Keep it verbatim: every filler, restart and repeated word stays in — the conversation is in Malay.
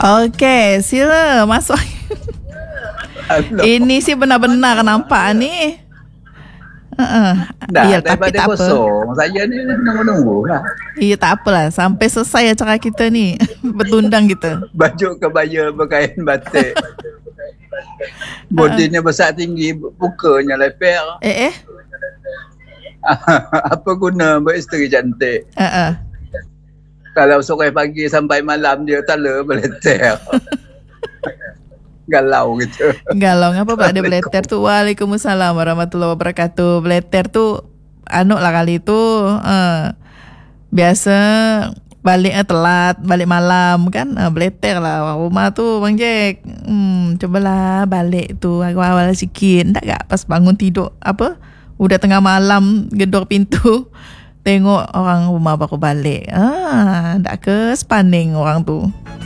Okey, sila masuk. Ini sih benar-benar nampak ni. Uh-uh. Dah, Ya, tapi tak apa. Kosong. Saya ni nunggu-nunggu lah. Ya, tak apalah. Sampai selesai acara kita ni. Bertundang kita. Baju kebaya berkain batik. Bodinya besar tinggi, bukanya leper. Eh, eh. Apa guna beristeri cantik? Uh-uh. Kalau sore pagi sampai malam dia tala beleter. Galau gitu. Galau. Ngapa pula dia beleter tu? Waalaikumsalam warahmatullahi wabarakatuh. Beleter tu, anuk lah kali tu. Uh, biasa balik uh, telat, balik malam kan. Uh, beleter lah orang rumah tu, Bang Jack. Hmm, cubalah balik tu awal-awal sikit. Tak gak pas bangun tidur, apa? Udah tengah malam, gedor pintu. Tengok orang rumah baru balik. Ah, tak ke sepaning orang tu.